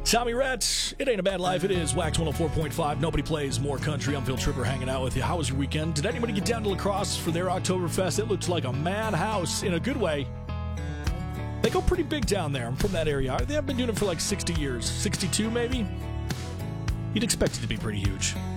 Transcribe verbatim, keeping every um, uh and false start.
Tommy Rhett, it ain't a bad life, it is. Wax one oh four point five, nobody plays more country. I'm Phil Tripper hanging out with you. How was your weekend? Did anybody get down to La Crosse for their Oktoberfest? It looks like a madhouse in a good way. They go pretty big down there. I'm from that area. They have been doing it for like sixty years. sixty-two maybe? You'd expect it to be pretty huge.